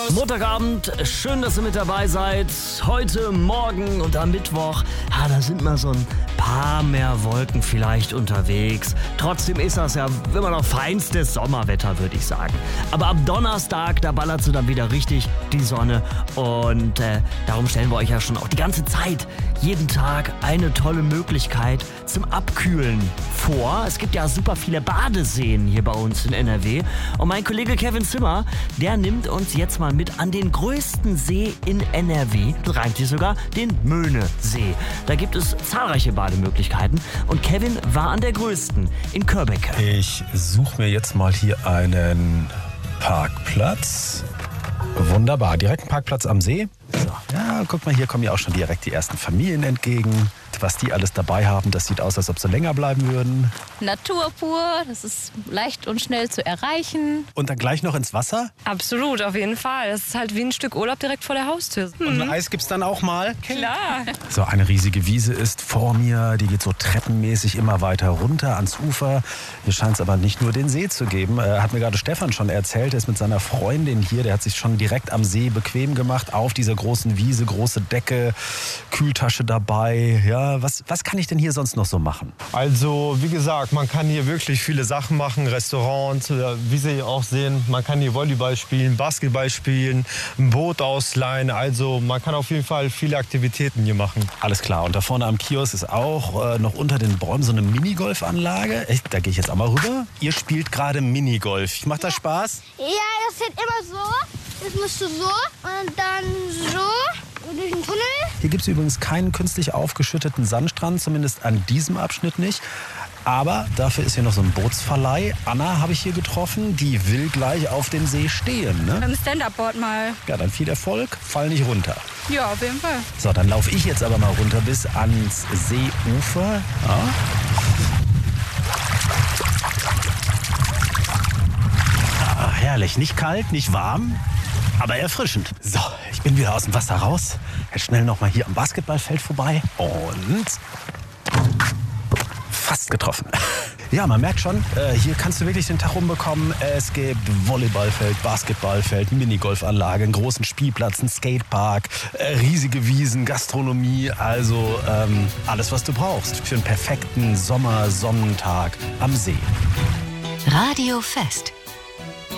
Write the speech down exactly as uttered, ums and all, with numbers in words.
Montagabend, schön, dass ihr mit dabei seid. Heute, morgen und am Mittwoch, ja, da sind mal so ein paar mehr Wolken vielleicht unterwegs. Trotzdem ist das ja immer noch feinstes Sommerwetter, würde ich sagen. Aber ab Donnerstag, da ballert sie dann wieder richtig die Sonne. Und äh, darum stellen wir euch ja schon auch die ganze Zeit, jeden Tag eine tolle Möglichkeit zum Abkühlen vor. Es gibt ja super viele Badeseen hier bei uns in N R W. Und mein Kollege Kevin Zimmer, der nimmt uns jetzt mal mit an den größten See in N R W. Das reimt sich sogar, den Möhnesee. Da gibt es zahlreiche Bademöglichkeiten. Und Kevin war an der größten, in Körbecke. Ich suche mir jetzt mal hier einen Parkplatz. Wunderbar, direkt ein Parkplatz am See. So, ja, guck mal, hier kommen ja auch schon direkt die ersten Familien entgegen. Was die alles dabei haben, das sieht aus, als ob sie länger bleiben würden. Natur pur, das ist leicht und schnell zu erreichen. Und dann gleich noch ins Wasser? Absolut, auf jeden Fall. Das ist halt wie ein Stück Urlaub direkt vor der Haustür. Hm. Und ein Eis gibt's dann auch mal? Klar. So, eine riesige Wiese ist vor mir. Die geht so treppenmäßig immer weiter runter ans Ufer. Hier scheint es aber nicht nur den See zu geben. Äh, hat mir gerade Stefan schon erzählt. Er ist mit seiner Freundin hier. Der hat sich schon direkt am See bequem gemacht. Auf dieser großen Wiese, große Decke, Kühltasche dabei. Ja, was, was kann ich denn hier sonst noch so machen? Also, wie gesagt, man kann hier wirklich viele Sachen machen. Restaurants, wie Sie auch sehen. Man kann hier Volleyball spielen, Basketball spielen, ein Boot ausleihen. Also, man kann auf jeden Fall viele Aktivitäten hier machen. Alles klar. Und da vorne am Kiosk ist auch äh, noch unter den Bäumen so eine Minigolfanlage. Echt, da gehe ich jetzt auch mal rüber. Ihr spielt gerade Minigolf. Macht das Spaß? Ja, das geht immer so. Das musst du so und dann so durch den Tunnel. Hier gibt es übrigens keinen künstlich aufgeschütteten Sandstrand, zumindest an diesem Abschnitt nicht. Aber dafür ist hier noch so ein Bootsverleih. Anna habe ich hier getroffen, die will gleich auf dem See stehen. Ne? Beim Stand-Up-Board mal. Ja, dann viel Erfolg, fall nicht runter. Ja, auf jeden Fall. So, dann laufe ich jetzt aber mal runter bis ans Seeufer. Ja. Ah, herrlich, nicht kalt, nicht warm, aber erfrischend. So, ich bin wieder aus dem Wasser raus. Jetzt schnell noch mal hier am Basketballfeld vorbei und fast getroffen. Ja, man merkt schon, äh, hier kannst du wirklich den Tag rumbekommen. Es gibt Volleyballfeld, Basketballfeld, Minigolfanlage, einen großen Spielplatz, einen Skatepark, äh, riesige Wiesen, Gastronomie. Also ähm, alles, was du brauchst für einen perfekten Sommersonnentag am See. Radio Fest.